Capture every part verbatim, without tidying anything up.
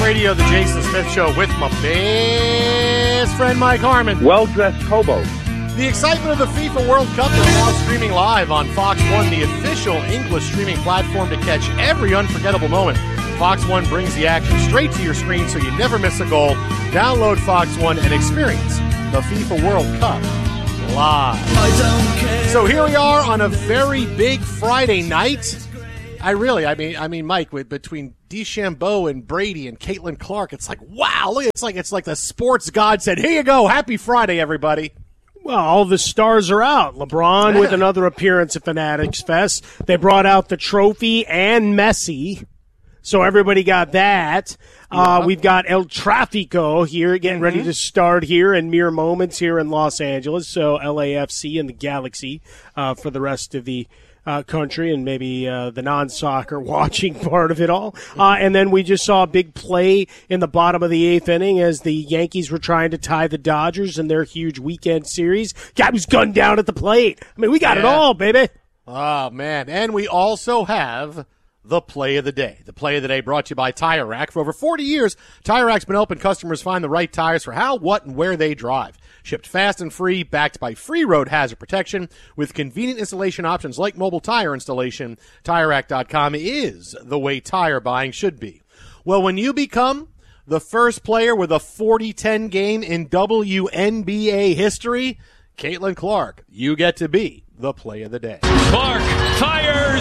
Radio, the Jason Smith Show with my best friend Mike Harmon. Well-dressed hobo. The excitement of the FIFA World Cup is now streaming live on Fox One, the official English streaming platform to catch every unforgettable moment. Fox One brings the action straight to your screen so you never miss a goal. Download Fox One and experience the FIFA World Cup live. I don't care. So here we are on a very big Friday night. I really, I mean, I mean, Mike, with between DeChambeau and Brady and Caitlin Clark, it's like, wow, look, it's like it's like the sports god said, here you go, happy Friday, everybody. Well, all the stars are out. LeBron yeah. with another appearance at Fanatics Fest. They brought out the trophy and Messi, so everybody got that. Yeah. Uh, we've got El Tráfico here getting mm-hmm. ready to start here in mere moments here in Los Angeles. So L A F C and the Galaxy uh, for the rest of the Uh, country and maybe uh, the non-soccer watching part of it all. Uh, and then we just saw a big play in the bottom of the eighth inning as the Yankees were trying to tie the Dodgers in their huge weekend series. Guy was gunned down at the plate. I mean, we got yeah. it all, baby. Oh, man. And we also have the play of the day. The play of the day brought to you by Tire Rack. For over forty years, Tire Rack's been helping customers find the right tires for how, what, and where they drive. Shipped fast and free, backed by free road hazard protection with convenient installation options like mobile tire installation. Tire Rack dot com is the way tire buying should be. Well, when you become the first player with a forty ten game in W N B A history, Caitlin Clark, you get to be the play of the day. Clark fires.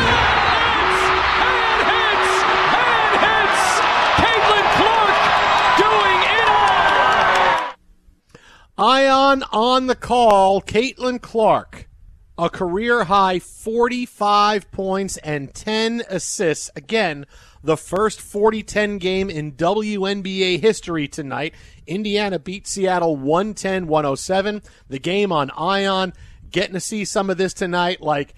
Ion on the call, Caitlin Clark, a career-high forty-five points and ten assists. Again, the first forty ten game in W N B A history tonight. Indiana beat Seattle one ten to one oh seven. The game on Ion. Getting to see some of this tonight. Like,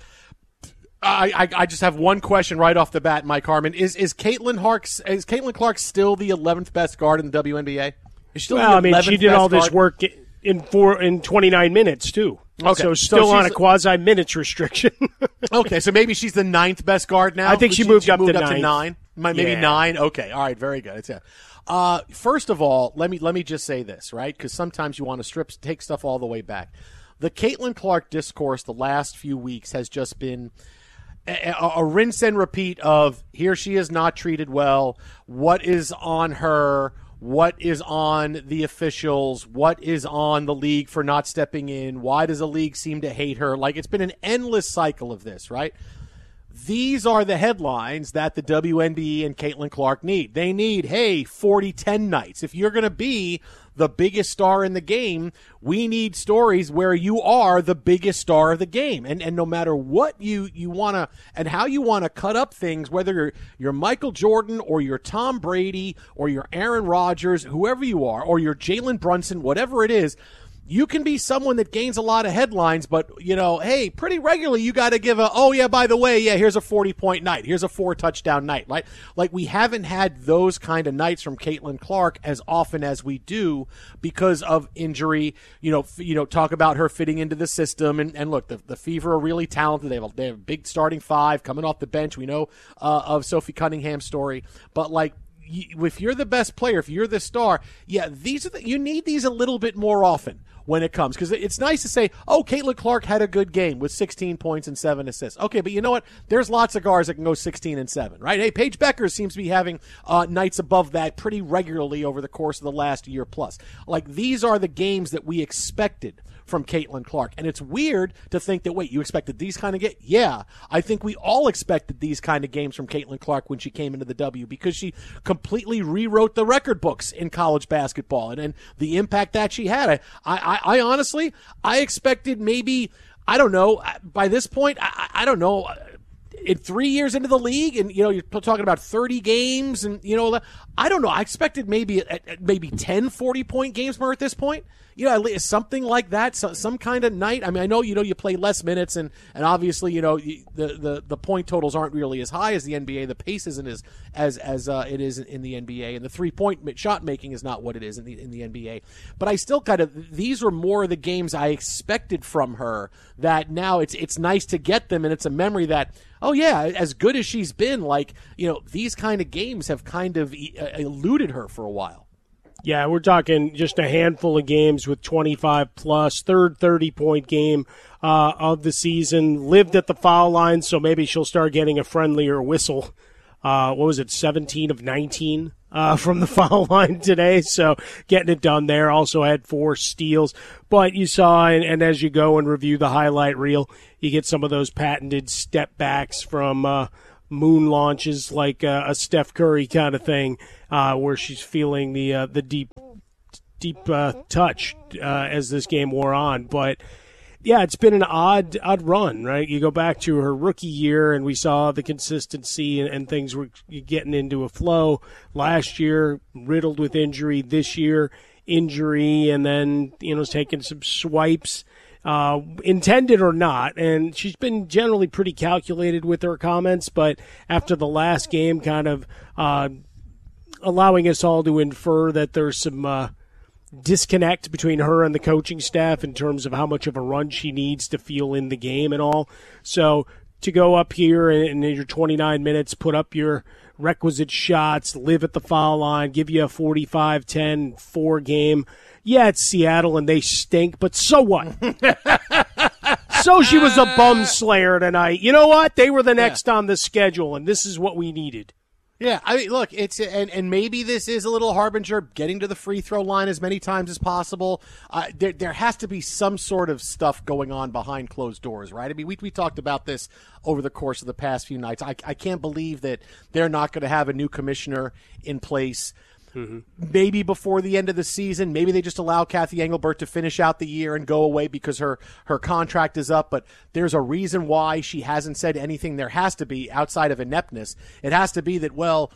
I, I, I just have one question right off the bat, Mike Harmon. Is is Caitlin Clark, is Caitlin Clark still the eleventh best guard in the W N B A? Is she still well, the I mean, she did all this guard? work in four in twenty-nine minutes too. Okay, so still so on a quasi minutes restriction. Okay, so maybe she's the ninth best guard now. I think she, she moved, she up, moved to, up to nine. Maybe yeah. nine. Okay, all right, very good. It's, yeah. Uh, first of all, let me let me just say this, right? Because sometimes you want to strip take stuff all the way back. The Caitlin Clark discourse the last few weeks has just been a, a, a rinse and repeat of here she is not treated well. What is on her? What is on the officials? What is on the league for not stepping in? Why does the league seem to hate her? Like, it's been an endless cycle of this, right? These are the headlines that the W N B A and Caitlin Clark need. They need, hey, forty ten nights. If you're going to be the biggest star in the game, we need stories where you are the biggest star of the game. And and no matter what you, you want to and how you want to cut up things, whether you're, you're Michael Jordan or you're Tom Brady or you're Aaron Rodgers, whoever you are, or you're Jalen Brunson, whatever it is, you can be someone that gains a lot of headlines, but, you know, hey, pretty regularly you got to give a, oh, yeah, by the way, yeah, here's a forty-point night. Here's a four-touchdown night, right? Like, we haven't had those kind of nights from Caitlin Clark as often as we do because of injury. You know, f- you know, talk about her fitting into the system. And, and look, the, the Fever are really talented. They have, a, they have a big starting five coming off the bench. We know uh, of Sophie Cunningham's story. But, like, if you're the best player, if you're the star, yeah, these are the, you need these a little bit more often when it comes, because it's nice to say, oh, Caitlin Clark had a good game with sixteen points and seven assists. Okay, but you know what? There's lots of guards that can go sixteen and seven, right? Hey, Paige Becker seems to be having uh, nights above that pretty regularly over the course of the last year plus. Like, these are the games that we expected from Caitlin Clark. And it's weird to think that, wait, you expected these kind of games? Yeah, I think we all expected these kind of games from Caitlin Clark when she came into the W, because she completely rewrote the record books in college basketball and, and the impact that she had. I, I, I honestly, I expected maybe, I don't know, by this point, I, I don't know, in three years into the league, and, you know, you're talking about thirty games, and, you know, I don't know, I expected maybe maybe ten forty-point games from her at this point. You know, at least something like that, so, some kind of night. I mean, I know, you know, you play less minutes, and, and obviously, you know, the, the, the point totals aren't really as high as the N B A. The pace isn't as as as uh, it is in the N B A, and the three point shot making is not what it is in the in the N B A. But I still kind of, these were more of the games I expected from her. That now it's it's nice to get them, and it's a memory that oh yeah, as good as she's been, like, you know, these kind of games have kind of e- eluded her for a while. Yeah, we're talking just a handful of games with twenty-five plus, third thirty-point game uh, of the season, lived at the foul line, so maybe she'll start getting a friendlier whistle. Uh, what was it, seventeen of nineteen uh, from the foul line today, so getting it done there. Also had four steals. But you saw, and, and as you go and review the highlight reel, you get some of those patented step backs from uh, moon launches, like uh, a Steph Curry kind of thing, uh, where she's feeling the uh, the deep deep uh, touch uh, as this game wore on. But yeah, it's been an odd odd run, right? You go back to her rookie year, and we saw the consistency and, and things were getting into a flow. Last year, riddled with injury. This year, injury, and then, you know, taking some swipes, uh, intended or not. And she's been generally pretty calculated with her comments, but after the last game, kind of uh, allowing us all to infer that there's some uh, disconnect between her and the coaching staff in terms of how much of a run she needs to feel in the game and all. So to go up here and in your twenty-nine minutes, put up your requisite shots, live at the foul line, give you a forty-five ten four game. Yeah, it's Seattle and they stink, but so what? So she was a bum slayer tonight. You know what? They were the next yeah. on the schedule, and this is what we needed. Yeah, I mean, look, it's and, and maybe this is a little harbinger, getting to the free throw line as many times as possible. Uh, there, there has to be some sort of stuff going on behind closed doors, right? I mean, we we talked about this over the course of the past few nights. I, I can't believe that they're not going to have a new commissioner in place. Mm-hmm. Maybe before the end of the season. Maybe they just allow Kathy Engelbert to finish out the year and go away because her, her contract is up. But there's a reason why she hasn't said anything. There has to be, outside of ineptness. It has to be that, well,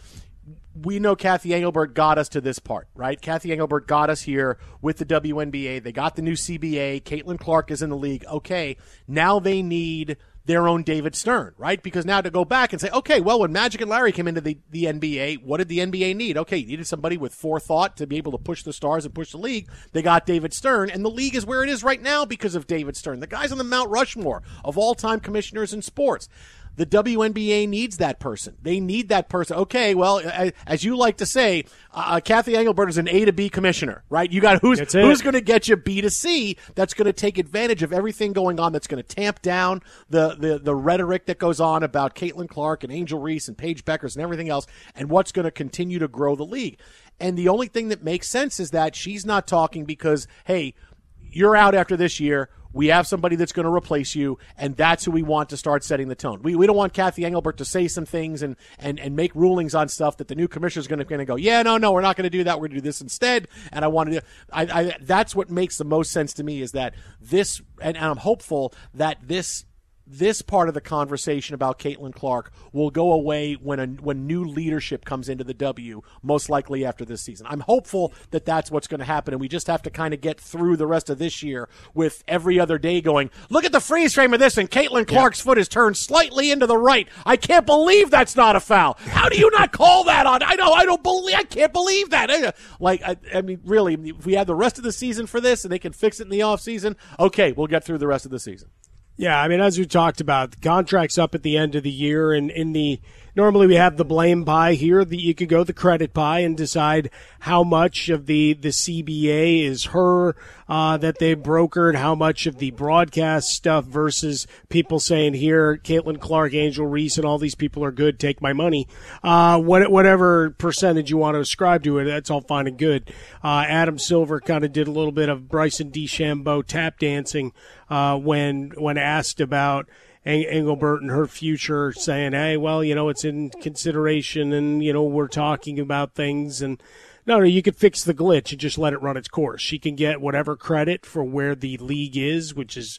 we know Kathy Engelbert got us to this part, right? Kathy Engelbert got us here with the W N B A. They got the new C B A. Caitlin Clark is in the league. Okay, now they need their own David Stern, right? Because now to go back and say, okay, well, when Magic and Larry came into the, the N B A, what did the N B A need? Okay, you needed somebody with forethought to be able to push the stars and push the league. They got David Stern, and the league is where it is right now because of David Stern. The guy's on the Mount Rushmore of all-time commissioners in sports. The W N B A needs that person. They need that person. Okay, well, as you like to say, uh, Kathy Engelbert is an A to B commissioner, right? You got who's who's going to get you B to C that's going to take advantage of everything going on, that's going to tamp down the, the, the rhetoric that goes on about Caitlin Clark and Angel Reese and Paige Beckers and everything else, and what's going to continue to grow the league. And the only thing that makes sense is that she's not talking because, hey, you're out after this year. We have somebody that's going to replace you, and that's who we want to start setting the tone. We we don't want Kathy Engelbert to say some things and, and, and make rulings on stuff that the new commissioner is going to going to go, yeah, no, no, we're not going to do that. We're going to do this instead. And I want to do, I, I, that's what makes the most sense to me is that this, and, and I'm hopeful that this this part of the conversation about Caitlin Clark will go away when a, when new leadership comes into the W, most likely after this season. I'm hopeful that that's what's going to happen, and we just have to kind of get through the rest of this year with every other day going, look at the freeze frame of this, and Caitlin Clark's yeah. foot is turned slightly into the right. I can't believe that's not a foul. How do you not call that on? I know, I don't believe, I can't believe that. Like, I, I mean, really, if we have the rest of the season for this and they can fix it in the offseason, okay, we'll get through the rest of the season. Yeah, I mean, as we talked about, the contract's up at the end of the year, and in the normally we have the blame pie here. The, you could go the credit pie and decide how much of the, the C B A is her uh, that they brokered, how much of the broadcast stuff versus people saying here, Caitlin Clark, Angel Reese, and all these people are good, take my money. Uh, what, whatever percentage you want to ascribe to it, that's all fine and good. Uh, Adam Silver kind of did a little bit of Bryson DeChambeau tap dancing uh, when when asked about Engelbert and her future, saying, hey, well, you know, it's in consideration and, you know, we're talking about things. And no, no, you could fix the glitch and just let it run its course. She can get whatever credit for where the league is, which is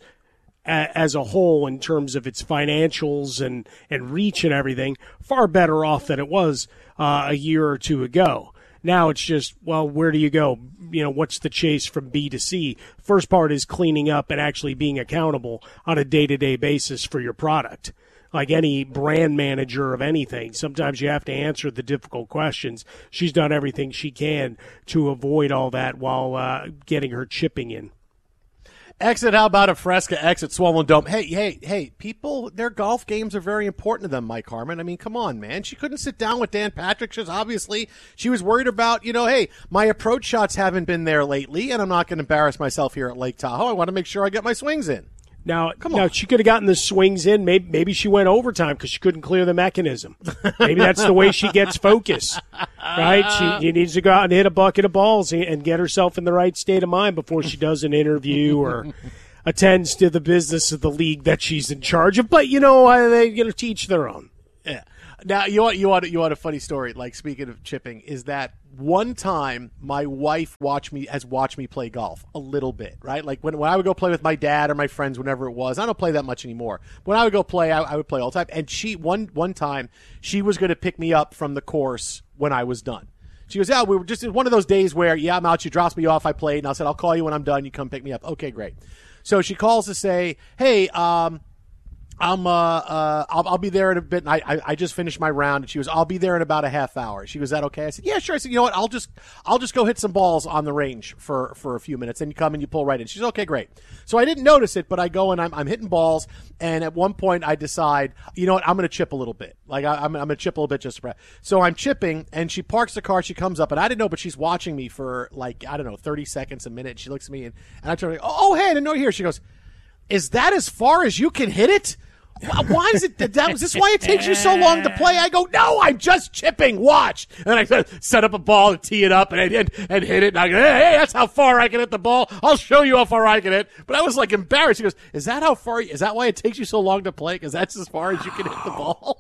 a, as a whole in terms of its financials and, and reach and everything, far better off than it was uh, a year or two ago. Now it's just, well, where do you go? You know, what's the chase from B to C? First part is cleaning up and actually being accountable on a day-to-day basis for your product. Like any brand manager of anything, sometimes you have to answer the difficult questions. She's done everything she can to avoid all that while uh, getting her chipping in. Exit, how about a Fresca exit Swollen Dome? Hey, hey, hey, people, their golf games are very important to them, Mike Harmon. I mean, come on, man. She couldn't sit down with Dan Patrick. She's obviously, she was worried about, you know, hey, my approach shots haven't been there lately, and I'm not going to embarrass myself here at Lake Tahoe. I want to make sure I get my swings in. Now, Come on. now she could have gotten the swings in. Maybe, maybe she went overtime because she couldn't clear the mechanism. Maybe that's the way she gets focus, right? She, she needs to go out and hit a bucket of balls and get herself in the right state of mind before she does an interview or attends to the business of the league that she's in charge of. But, you know, uh, they you know, teach their own. Yeah. Now, you want, you, want, you want a funny story, like speaking of chipping, is that one time my wife watched me has watched me play golf a little bit, right? Like when, when I would go play with my dad or my friends, whenever it was. I don't play that much anymore. When I would go play, I, I would play all the time. And she one one time she was going to pick me up from the course when I was done. She goes, yeah, we were just one of those days where, yeah, I'm out. She drops me off. I played, and I said, I'll call you when I'm done. You come pick me up. Okay, great. So she calls to say, hey, um, I'm uh uh I'll, I'll be there in a bit. And I, I I just finished my round, and she goes, I'll be there in about a half hour. She goes, is that okay? I said, yeah, sure. I said, you know what? I'll just I'll just go hit some balls on the range for for a few minutes, and you come and you pull right in. She's okay, great. So I didn't notice it, but I go and I'm I'm hitting balls, and at one point I decide, you know what? I'm going to chip a little bit. Like I, I'm I'm going to chip a little bit just to. So I'm chipping, and she parks the car. She comes up, and I didn't know, but she's watching me for like I don't know, thirty seconds, a minute. She looks at me, and, and I turn, like, oh hey, I didn't know you're here. She goes, is that as far as you can hit it? Why is it that? Is this why it takes you so long to play? I go, no, I'm just chipping. Watch, and I set up a ball and tee it up and and, and hit it. And I go, hey, hey, that's how far I can hit the ball. I'll show you how far I can hit. But I was like embarrassed. She goes, is that how far? Is that why it takes you so long to play? Because that's as far as you can hit the ball.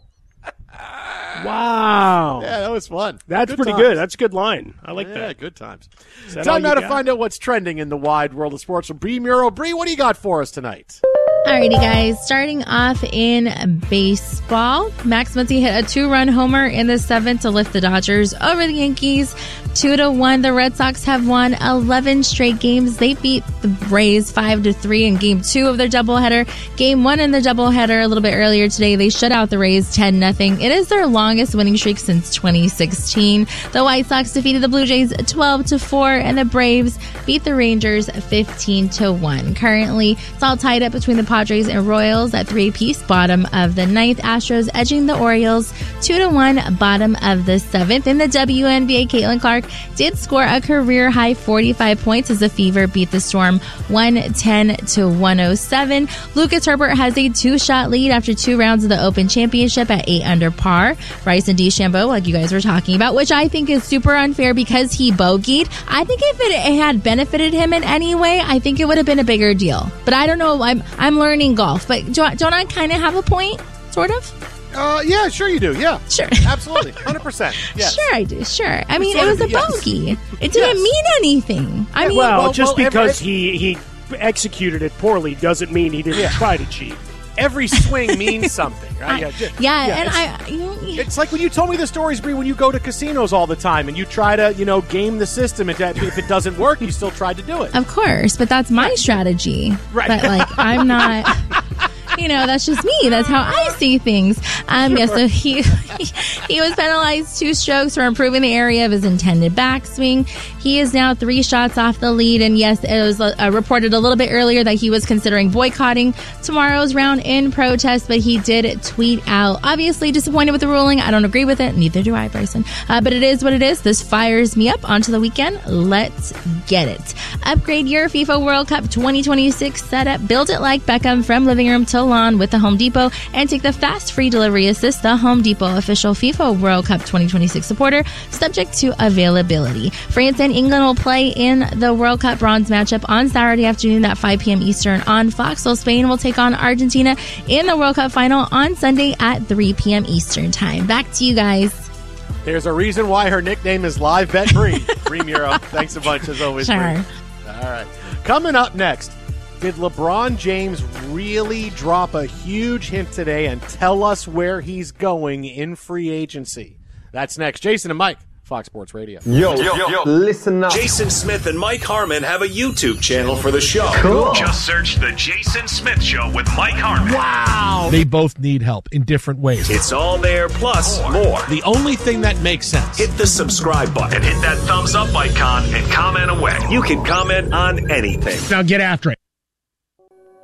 Wow. Yeah, that was fun. That's good pretty times. good. That's a good line. I like yeah, that. Good times. That Time now to got? find out what's trending in the wide world of sports. From Bree Muro. Bree, what do you got for us tonight? Alrighty, guys. Starting off in baseball, Max Muncy hit a two-run homer in the seventh to lift the Dodgers over the Yankees. Two to one. The Red Sox have won eleven straight games. They beat the Rays five to three in Game Two of their doubleheader. Game One in the doubleheader a little bit earlier today, they shut out the Rays ten nothing. It is their longest winning streak since twenty sixteen. The White Sox defeated the Blue Jays twelve to four, and the Braves beat the Rangers fifteen to one. Currently, it's all tied up between the Padres and Royals at three apiece. Bottom of the ninth, Astros edging the Orioles two to one. Bottom of the seventh. In the W N B A, Caitlin Clark did score a career high forty-five points as the Fever beat the Storm one ten to one oh seven. Lucas Herbert has a two-shot lead after two rounds of the Open Championship at eight under par. Bryson DeChambeau, like you guys were talking about, which I think is super unfair because he bogeyed. I think if it, it had benefited him in any way, I think it would have been a bigger deal. But I don't know. I'm I'm learning golf, but don't, don't I kind of have a point, sort of? Uh, yeah, sure you do. Yeah, sure, absolutely, one hundred percent. Yes. Sure, I do. Sure. I mean, it was a yes. bogey. It didn't Yes. mean anything. I mean, well, well, just well, because every- he he executed it poorly doesn't mean he didn't Yeah. try to cheat. Every swing means something, right? I, yeah, just- yeah, yeah, and it's- I. You, It's like when you told me the stories, Bree, when you go to casinos all the time and you try to, you know, game the system. And if it doesn't work, you still tried to do it. Of course, but that's my strategy. Right. But like, I'm not. You know, that's just me. That's how I see things. Um, yeah, so he, he he was penalized two strokes for improving the area of his intended backswing. He is now three shots off the lead. And yes, it was uh, reported a little bit earlier that he was considering boycotting tomorrow's round in protest, but he did tweet out, obviously disappointed with the ruling. I don't agree with it. Neither do I, Bryson. Uh, but it is what it is. This fires me up. Onto the weekend. Let's get it. Upgrade your FIFA World Cup twenty twenty-six setup. Build it like Beckham from living room to lawn with the Home Depot, and take the fast free delivery assist. The Home Depot official FIFA World Cup twenty twenty-six supporter, subject to availability. France and England will play in the World Cup bronze matchup on Saturday afternoon at five p.m. Eastern on Fox, while Spain will take on Argentina in the World Cup final on Sunday at three p.m. Eastern time. Back to you guys. There's a reason why her nickname is Live Bet Bree. Bree Muro. Thanks a bunch as always, Sure. Bree. All right. Coming up next, did LeBron James really drop a huge hint today and tell us where he's going in free agency? That's next. Jason and Mike, Fox Sports Radio. Yo, yo, yo, listen up. Jason Smith and Mike Harmon have a YouTube channel for the show. Cool. Just search The Jason Smith Show with Mike Harmon. Wow. They both need help in different ways. It's all there, plus more. The only thing that makes sense. Hit the subscribe button and hit that thumbs up icon and comment away. You can comment on anything. Now get after it.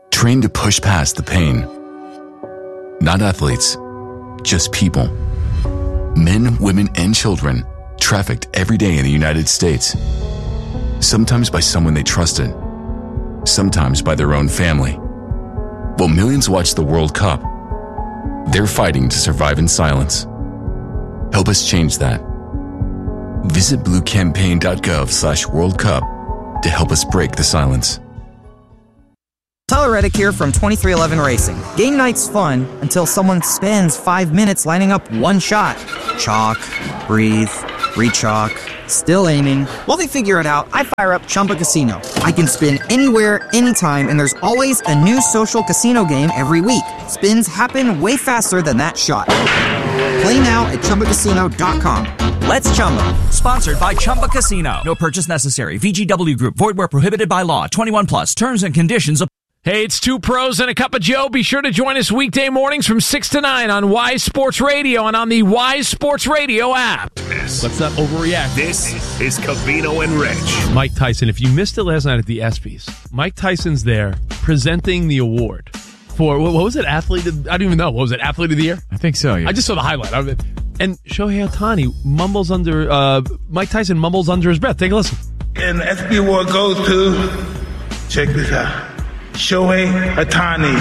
trained to push past the pain. Not athletes, just people. Men, women, and children trafficked every day in the United States. Sometimes by someone they trusted, sometimes by their own family. While millions watch the World Cup, they're fighting to survive in silence. Help us change that. Visit bluecampaign.gov slash World Cup to help us break the silence. Tyler Reddick here from twenty-three eleven Racing. Game night's fun until someone spends five minutes lining up one shot. Chalk, breathe, re-chalk, still aiming. While they figure it out, I fire up Chumba Casino. I can spin anywhere, anytime, and there's always a new social casino game every week. Spins happen way faster than that shot. Play now at Chumba Casino dot com. Let's Chumba. Sponsored by Chumba Casino. No purchase necessary. V G W Group. Void where prohibited by law. twenty-one plus. Terms and conditions apply. Hey, it's Two Pros and a Cup of Joe. Be sure to join us weekday mornings from six to nine on Wise Sports Radio and on the Wise Sports Radio app. This, Let's not overreact. this is Covino and Rich. Mike Tyson, if you missed it last night at the ESPYs, Mike Tyson's there presenting the award for, what was it, Athlete of, I don't even know, what was it, Athlete of the Year? I think so, yeah. I just saw the highlight of it. And Shohei Ohtani mumbles under, uh, Mike Tyson mumbles under his breath. Take a listen. And the S B award goes to, check this out, Shohei Ohtani.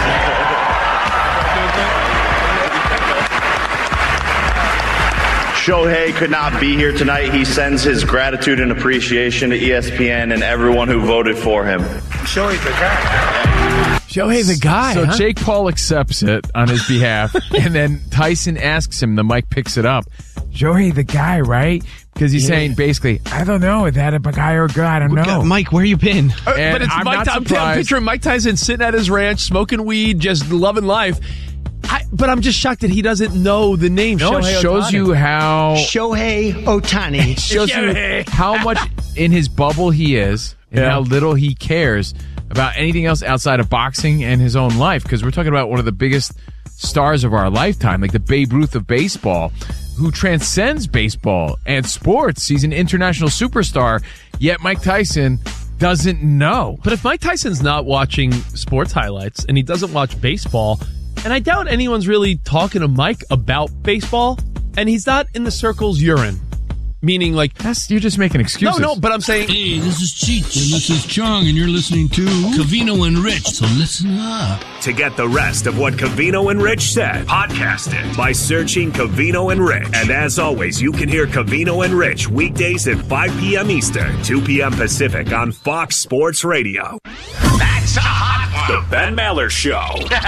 Shohei could not be here tonight. He sends his gratitude and appreciation to E S P N and everyone who voted for him. Shohei's the guy. Shohei the guy, So huh? Jake Paul accepts it on his behalf, and then Tyson asks him, the mic picks it up, Shohei the guy, right? Because he's Yeah. saying basically, I don't know, is that a guy or a girl? I don't know. Mike, where you been? And but it's I'm Mike not Tyson. I'm surprised. picturing Mike Tyson sitting at his ranch, smoking weed, just loving life. I, but I'm just shocked that he doesn't know the name. No, Shohei it shows Ohtani. you how Shohei Ohtani. It shows Shohei. you how much in his bubble he is and Yeah. how little he cares about anything else outside of boxing and his own life, because we're talking about one of the biggest stars of our lifetime, like the Babe Ruth of baseball, who transcends baseball and sports. He's an international superstar, yet Mike Tyson doesn't know. But if Mike Tyson's not watching sports highlights and he doesn't watch baseball, and I doubt anyone's really talking to Mike about baseball, and he's not in the circles you're in. Meaning, like, That's you're just making excuses. no, no, but I'm saying, Hey, this is Cheech, and this is Chong, and you're listening to Covino and Rich, so listen up. To get the rest of what Covino and Rich said, podcast it by searching Covino and Rich. And as always, you can hear Covino and Rich weekdays at five p.m. Eastern, two p.m. Pacific on Fox Sports Radio. That's a hot one. The Ben Maller Show.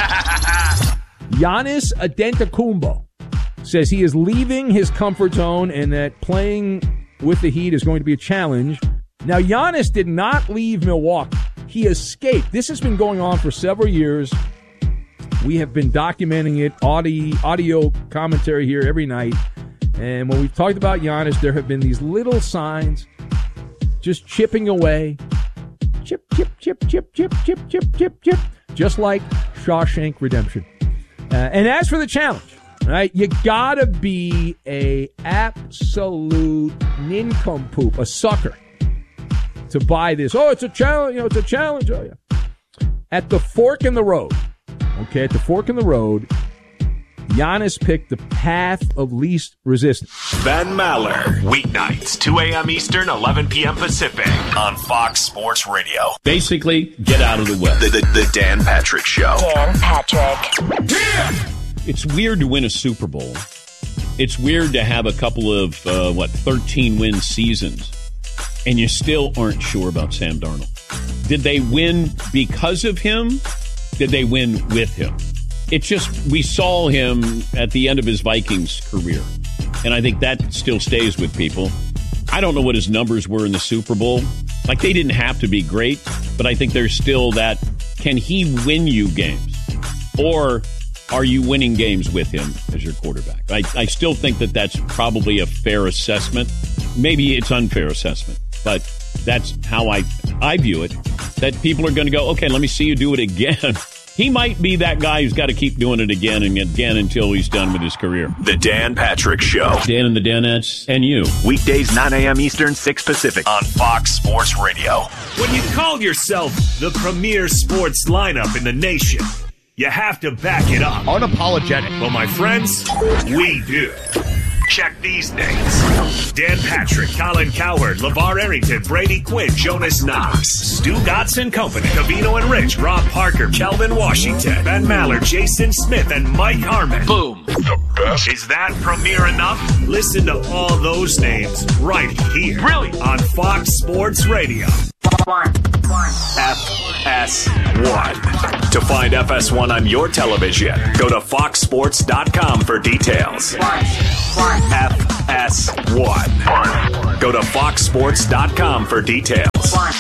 Giannis Antetokounmpo says he is leaving his comfort zone and that playing with the Heat is going to be a challenge. Now, Giannis did not leave Milwaukee. He escaped. This has been going on for several years. We have been documenting it, audio, audio commentary here every night. And when we've talked about Giannis, there have been these little signs just chipping away. Chip, chip, chip, chip, chip, chip, chip, chip, chip. Just like Shawshank Redemption. Uh, and as for the challenge, right, you gotta be a absolute nincompoop, a sucker, to buy this. Oh, it's a challenge, you know, it's a challenge. Oh, yeah. At the fork in the road, okay, at the fork in the road, Giannis picked the path of least resistance. Ben Maller, weeknights, two a.m. Eastern, eleven p.m. Pacific on Fox Sports Radio. Basically, get out of the way. The, the, the Dan Patrick Show. Dan Patrick. Yeah! It's weird to win a Super Bowl. It's weird to have a couple of, uh, what, thirteen-win seasons, and you still aren't sure about Sam Darnold. Did they win because of him? Did they win with him? It's just, we saw him at the end of his Vikings career, and I think that still stays with people. I don't know what his numbers were in the Super Bowl. Like, they didn't have to be great, but I think there's still that, can he win you games? Or are you winning games with him as your quarterback? I, I still think that that's probably a fair assessment. Maybe it's unfair assessment, but that's how I, I view it, that people are going to go, okay, let me see you do it again. He might be that guy who's got to keep doing it again and again until he's done with his career. The Dan Patrick Show. Dan and the Danettes and you. Weekdays nine a.m. Eastern, six Pacific on Fox Sports Radio. When you call yourself the premier sports lineup in the nation, you have to back it up. Unapologetic. Well, my friends, we do. Check these names. Dan Patrick, Colin Cowherd, LeVar Arrington, Brady Quinn, Jonas Knox, Stu Gatz and Company, Covino and Rich, Rob Parker, Kelvin Washington, Ben Maller, Jason Smith, and Mike Harmon. Boom. The best. Is that premier enough? Listen to all those names right here. Really? On Fox Sports Radio. One. One. F S one. To find F S one on your television, go to fox sports dot com for details. One. One. F S one. Go to fox sports dot com for details. One.